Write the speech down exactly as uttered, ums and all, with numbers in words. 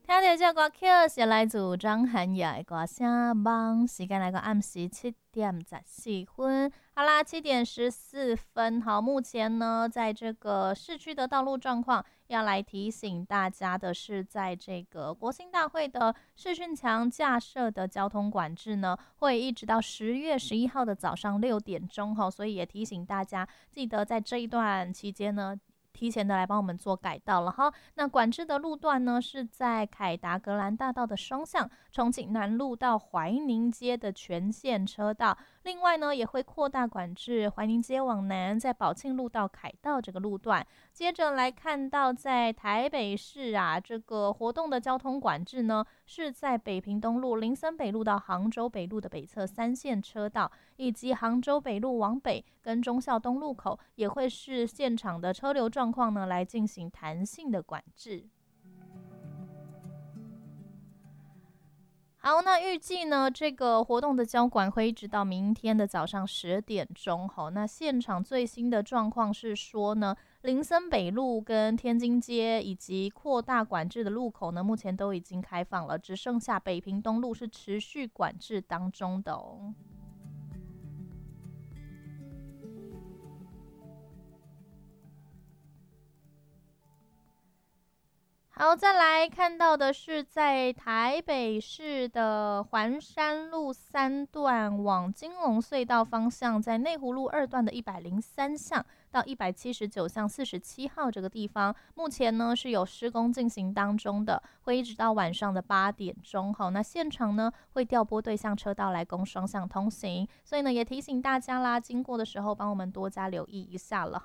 听到这歌曲是来自张涵予的歌声《梦》，时间来到暗时七点十四分。好啦，七点十四分。好，目前呢，在这个市区的道路状况，要来提醒大家的是，在这个国庆大会的视讯墙架设的交通管制呢，会一直到十月十一号的早上六点钟哈，所以也提醒大家，记得在这一段期间呢。提前的来帮我们做改道了哈。那管制的路段呢，是在凯达格兰大道的双向，重庆南路到怀宁街的全线车道。另外呢，也会扩大管制怀宁街往南，在宝庆路到凯道这个路段。接着来看到，在台北市啊，这个活动的交通管制呢，是在北平东路、林森北路到杭州北路的北侧三线车道，以及杭州北路往北跟忠孝东路口，也会是现场的车流状况呢，来进行弹性的管制。好，那预计呢，这个活动的交管会一直到明天的早上十点钟。好，那现场最新的状况是说呢，林森北路跟天津街以及扩大管制的路口呢，目前都已经开放了，只剩下北平东路是持续管制当中的哦。好，再来看到的是在台北市的环山路三段往金龙隧道方向，在内湖路二段的一百零三巷到一百七十九巷四十七号这个地方，目前呢是有施工进行当中的，会一直到晚上的八点钟。好，那现场呢会调拨对向车道来供双向通行，所以呢也提醒大家啦，经过的时候帮我们多加留意一下了